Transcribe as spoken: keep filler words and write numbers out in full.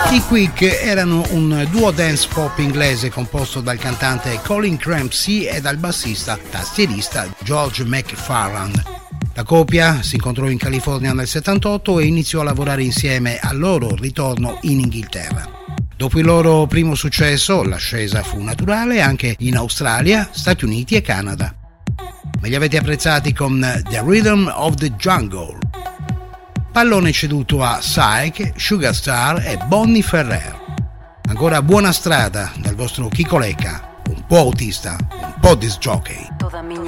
I Quick erano un duo dance pop inglese composto dal cantante Colin Crampsey e dal bassista tastierista George McFarland. La coppia si incontrò in California nel settantotto e iniziò a lavorare insieme al loro ritorno in Inghilterra. Dopo il loro primo successo, l'ascesa fu naturale anche in Australia, Stati Uniti e Canada. Ma li avete apprezzati con The Rhythm of the Jungle. Pallone ceduto a Psyche, Sugar Star e Bonnie Ferrer. Ancora buona strada dal vostro Chico Lecca, un po' autista, un po' disc jockey. Toda minha